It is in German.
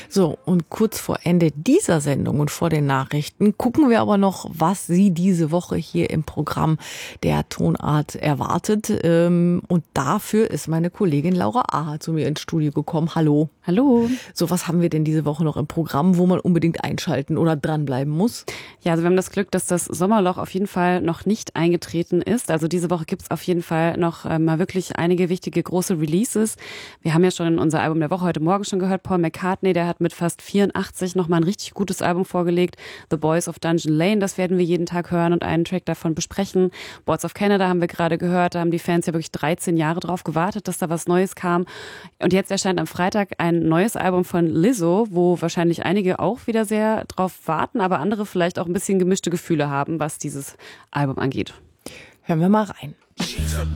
So, und kurz vor Ende dieser Sendung und vor den Nachrichten gucken wir aber noch, was Sie diese Woche hier im Programm der Tonart erwartet. Und dafür ist meine Kollegin Laura Aha zu mir ins Studio gekommen. Hallo. Hallo. So, was haben wir denn diese Woche noch im Programm, wo man unbedingt einschalten oder dranbleiben muss? Ja, also wir haben das Glück, dass das Sommerloch auf jeden Fall noch nicht eingetreten ist. Also diese Woche gibt's auf jeden Fall noch mal wirklich einige wichtige große Releases. Wir haben ja schon unser Album der Woche heute Morgen schon gehört. Paul McCartney, der hat mit fast 84 noch mal ein richtig gutes Album vorgelegt. The Boys of Dungeon Lane, das werden wir jeden Tag hören und einen Track davon besprechen. Boards of Canada haben wir gerade gehört. Da haben die Fans ja wirklich 13 Jahre drauf gewartet, dass da was Neues kam. Und jetzt erscheint am Freitag ein neues Album von Lizzo, wo wahrscheinlich einige auch wieder sehr drauf warten, aber andere vielleicht auch ein bisschen gemischte Gefühle haben, was dieses Album angeht. Hören wir mal rein. She's a